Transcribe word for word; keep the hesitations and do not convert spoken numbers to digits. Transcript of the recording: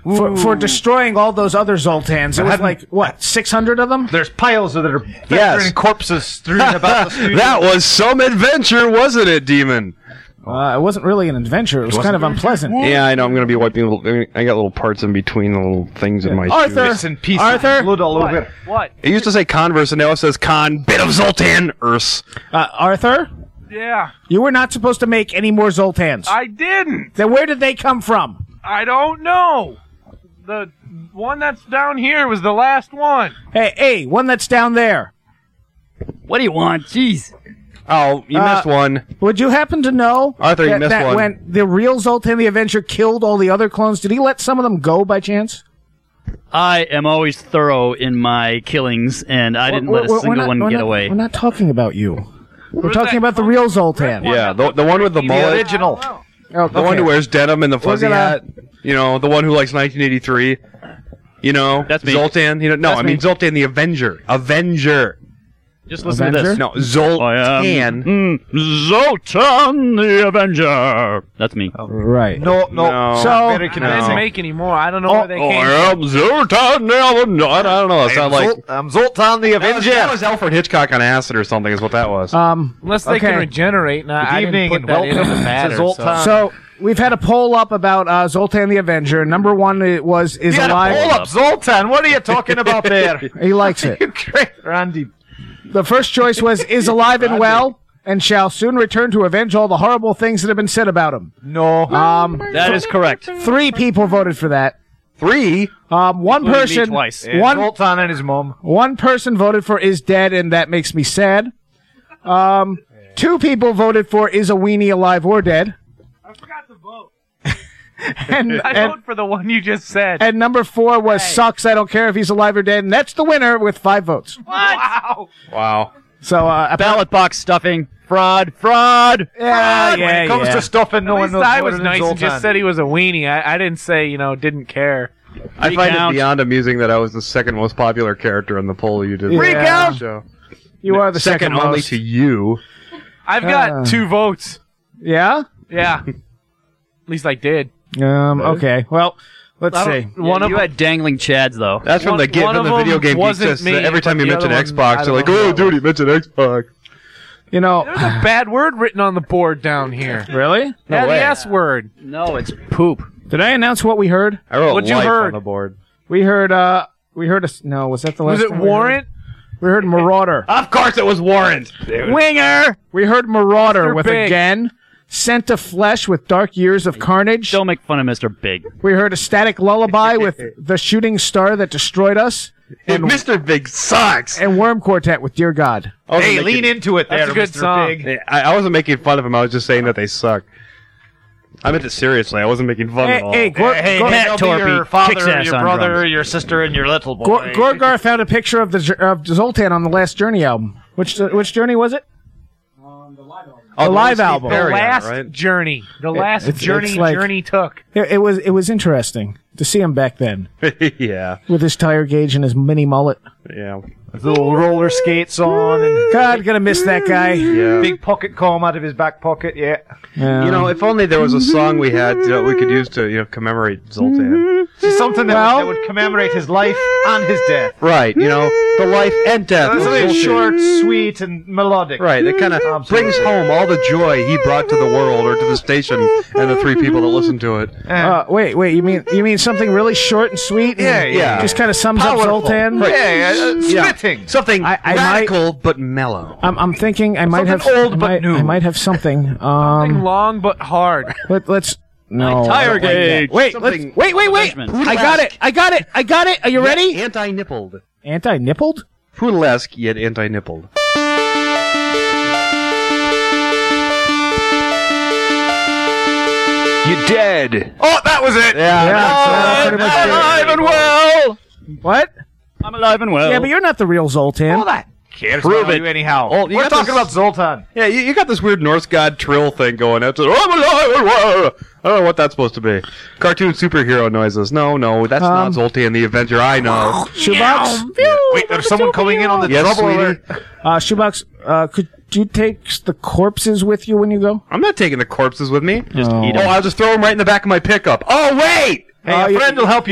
for, for destroying all those other Zoltans. It was like, what, six hundred of them? There's piles of their Yes. corpses strewn about the studio. That was some adventure, wasn't it, Demon? Uh, it wasn't really an adventure. It was kind of unpleasant. Yeah, I know. I'm going to be wiping. Little, I got little parts in between the little things in my Arthur, shoes. Bits and pieces, Arthur, blood all over. What? It used to say Converse, and now it says Con Bit of Zoltan Urs. uh, Arthur, Yeah. you were not supposed to make any more Zoltans. I didn't. Then where did they come from? I don't know. The one that's down here was the last one. Hey, hey, one that's down there. What do you want? Jeez. Oh, you Uh, missed one. Would you happen to know Arthur, you that, missed that one. when the real Zoltan the Avenger killed all the other clones, did he let some of them go by chance? I am always thorough in my killings, and I didn't let a We're- we're single not- one we're get not- away. We're not talking about you. We're Where's talking that about the from? real Zoltan. Yeah, the, the one with the The mullet. original. Oh, The one who wears denim and the fuzzy gonna- hat. You know, the one who likes nineteen eighty-three. You know, That's me. Zoltan. You know, no, That's I mean me. Zoltan the Avenger. Avenger. Just listen Avenger? to this. No, Zoltan. Mm, Zoltan the Avenger. That's me. Right. No, no. No. So- Very I didn't convincing. make any more. I don't know Oh, where they Oh, came I from. am Zoltan the Avenger. I don't know. It sounded like Zol- I'm Zoltan the that was, Avenger. that was Alfred Hitchcock on acid or something. Is what that was. Um, Unless they okay. can regenerate. And I, Good I evening didn't and put that welcome into the to matter. Zoltan. So. So we've had a poll up about uh, Zoltan the Avenger. Number one it was is You alive. Hold up, Zoltan. What are you talking about there? He likes it. Great, Randy. The first choice was is alive and well and shall soon return to avenge all the horrible things that have been said about him. No. Um, That is correct. three people voted for that. Three. Um, one Including me person, twice. Yeah, one Zoltan and his mom. one person voted for is dead, and that makes me sad. Um, two people voted for is a weenie alive or dead, I forgot to vote. and I and, vote for the one you just said. and number four was sucks. I don't care if he's alive or dead, and that's the winner with five votes. Wow. Wow. So uh, Ballot box stuffing. Fraud. Fraud. yeah, when yeah, it comes yeah. to stuffing, no At one least knows I more was than nice and Zoltan. just said he was a weenie. I, I didn't say, you know, didn't care. I find it Recount. beyond amusing that I was the second most popular character in the poll you did. Yeah. Recount. Show. You are the second, second only most. to you. I've got Uh. two votes. Yeah. Yeah. At least I did. Um. Okay. Well, let's I see. don't- One One of of you had dangling chads though. That's from One- the, game, one from of the video them game Geek wasn't Says, me, every time but you the mention other one, Xbox, I they're like, don't know oh, who dude, he mentioned Xbox. You know. There's a bad word written on the board down here. Really? Yeah, the way. S word. No, it's poop. Did I announce what we heard? I wrote What'd you life heard? on the board. We heard. Uh. We heard. A, s- no. Was that the last? Was it one we heard? Warrant? We heard Marauder. Of course it was Warrant. Winger. We heard Marauder Mister with Big. again. Scent of Flesh with Dark Years of Carnage. Don't make fun of Mister Big. We heard a Static Lullaby with The Shooting Star That Destroyed Us. And Mister Big sucks. And Worm Quartet with Dear God. I wasn't Hey, making- lean into it there, That's a good Mister song. Big. I, I wasn't making fun of him. I was just saying that they suck. I meant it seriously. I wasn't making fun Hey, at all. hey, Gor- Hey, Gor- hey, Matt they'll be Torpy your father, kicks ass your on brother, drums. your sister, and your little boy. Gor- Gorgar found a picture of the J- of Zoltan on the last Journey album. Which uh, which Journey was it? Oh, the the live Steve album. The Perry on it, last right? journey. The last it's- journey it's like- Journey took. It, it was it was interesting to see him back then yeah, with his tire gauge and his mini mullet. yeah, With little roller skates on and God, gonna miss that guy. yeah. big pocket comb out of his back pocket. Yeah. Um, You know, if only there was a song we had that we could use to, you know, commemorate Zoltan. See, something that, Well- would, that would commemorate his life and his death. Right, you know, the life and death of Something Zoltan. short, sweet, and melodic. Right, that kind of brings home all the joy he brought to the world or to the station and the three people that listened to it. uh, wait, wait. You mean you mean something really short and sweet? And Yeah, yeah. Just kind of sums up Powerful. Zoltan. Yeah, yeah, uh, Yeah. spitting. Something I- I radical but mellow. I'm I'm thinking I might Something have old I but might, new. I might have something. Something Um, long but hard. let, let's no. tire I don't like that. gauge. Wait, let's, Something- wait, wait, wait. Benjamin. I got it. I got it. I got it. Are you ready? Anti-nippled. Anti-nippled? Poodlesque yet anti-nippled. You dead. Oh, that was it. Yeah. Yeah, that's- so that pretty much did it. alive and well. What? I'm alive and well. Yeah, but you're not the real Zoltan. All that cares Prove about it. you anyhow. Oh, you We're got talking this- about Zoltan. Yeah, you, you got this weird Norse god trill thing going. That's oh, I'm alive and well. I don't know what that's supposed to be. Cartoon superhero noises. No, no, that's Um, not Zoltan the Avenger. I know. Shoebox? Wait, there's someone coming in on the Yes, trouble sweetie. alert. Uh, Shoebox, uh, could you take the corpses with you when you go? I'm not taking the corpses with me. Just Oh. eat Oh, 'em. I'll just throw them right in the back of my pickup. Oh, wait! Hey, Uh, a you- friend will help you.